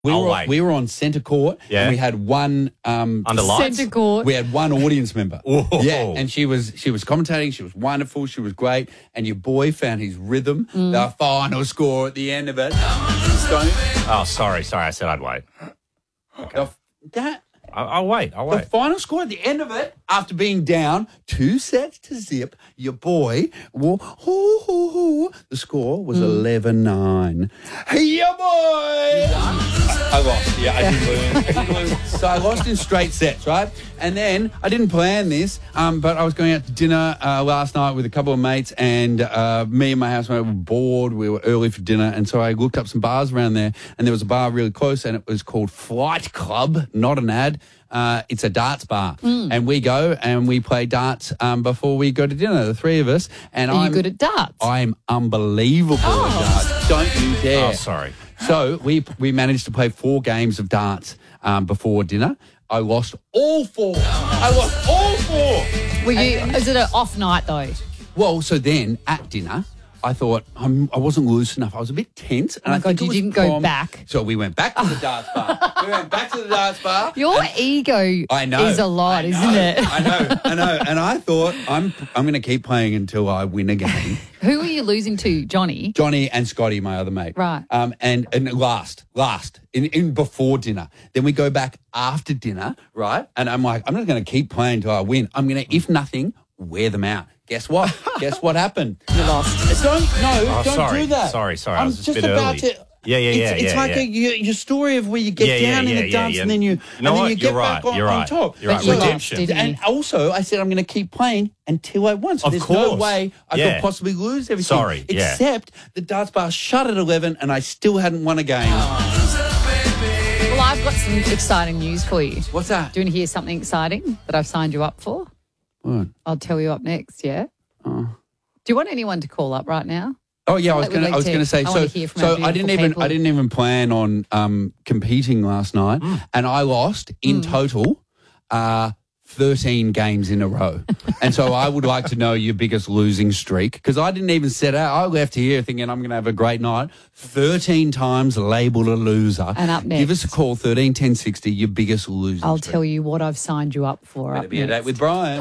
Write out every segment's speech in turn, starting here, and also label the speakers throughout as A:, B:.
A: We were on centre court,
B: Yeah.
A: and we had one
B: Under lights?
C: Centre court.
A: we had one audience member.
B: Whoa.
A: Yeah, and she was commentating. She was wonderful. She was great. And your boy found his rhythm. The final score at the end of it.
B: Oh, sorry. I said I'd wait. I'll wait.
A: The final score at the end of it, after being down 2-0, your boy, the score was 11-9. Hey, your boy! I lost. Yeah, I didn't lose. So I lost in straight sets, right? And then I didn't plan this, but I was going out to dinner last night with a couple of mates, and me and my housemate were bored. We were early for dinner, and so I looked up some bars around there, and there was a bar really close, and it was called Flight Club, not an ad. It's a darts bar, and we go and we play darts before we go to dinner, the three of us. And
C: Are you good at darts?
A: I'm unbelievable at darts. Don't you dare.
B: Oh, sorry.
A: So we managed to play 4 games of darts before dinner. I lost all 4.
C: Is it an off night though?
A: Well, so then at dinner, I thought I wasn't loose enough. I was a bit tense. And
C: Oh my
A: I think
C: God,
A: it
C: you
A: was
C: didn't go
A: from-
C: back.
A: So we went back to the darts bar.
C: Your ego
A: I know.
C: is a lot, isn't it?
A: I know. And I thought I'm going to keep playing until I win a game.
C: Who are you losing to, Johnny?
A: Johnny and Scotty, my other mate.
C: Right.
A: And last in before dinner. Then we go back after dinner, right? And I'm like, I'm not going to keep playing until I win. I'm going to, if nothing, wear them out. Guess what? Guess what happened?
C: You lost.
A: Don't
B: sorry.
A: do that.
B: Sorry. I
A: I'm
B: was
A: just
B: a bit
A: about
B: early.
A: to.
B: Yeah.
A: It's like your story of where you get down in the dumps and then you get back on top.
B: You're right.
C: But you lost,
B: Redemption.
C: didn't you?
A: And also, I said I'm going to keep playing until I won. So
B: Of
A: there's no
B: course.
A: way I
B: Yeah.
A: could possibly lose everything.
B: Sorry, yeah.
A: Except the darts bar shut at 11 and I still hadn't won a game.
C: Well, I've got some exciting news for you.
A: What's that?
C: Do you want to hear something exciting that I've signed you up for?
A: What?
C: I'll tell you up next, yeah?
A: Oh.
C: Do you want anyone to call up right now?
A: Oh yeah, I was
C: Like with
A: going
C: Leg
A: to say.
C: Tech. I wanna hear from our
A: I didn't
C: beautiful
A: I
C: people.
A: didn't even plan on competing last night, and I lost in total 13 games in a row. And so I would like to know your biggest losing streak, because I didn't even set out. I left here thinking I'm going to have a great night. 13 times labelled a loser.
C: And up next.
A: Give us a call, 13 10 60, your biggest losing
C: I'll
A: streak.
C: tell you what I've signed you up for.
A: Better
C: Up
A: be a date
C: next.
A: with Brian.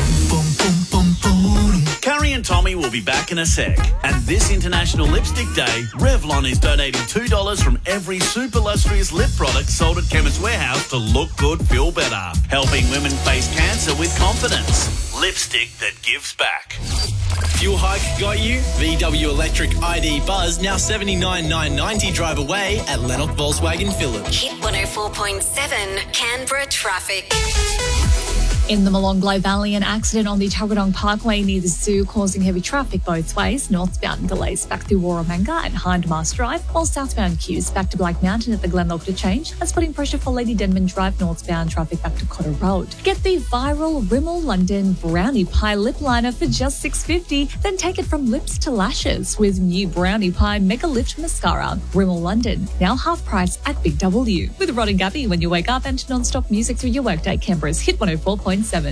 D: Carrie and Tommy will be back in a sec. And this International Lipstick Day, Revlon is donating $2 from every super lustrous lip product sold at Chemist Warehouse to look good, feel better. Helping women face cancer with confidence. Lipstick that gives back.
E: Fuel hike got you? VW Electric ID Buzz now $79,990 drive away at Lennox Volkswagen Village.
F: Hit 104.7 Canberra traffic.
G: In the Molonglo Valley, an accident on the Tuggeranong Parkway near the zoo causing heavy traffic both ways. Northbound delays back through Warramanga and Hindmarsh Drive, while southbound queues back to Black Mountain at the Glenlock Change. That's putting pressure for Lady Denman Drive northbound traffic back to Cotter Road. Get the viral Rimmel London Brownie Pie Lip Liner for just $6.50. Then take it from lips to lashes with new Brownie Pie Mega Lift Mascara. Rimmel London, now half price at Big W. With Rod and Gabby when you wake up, and non-stop music through your workday. Canberra's Hit 104.7.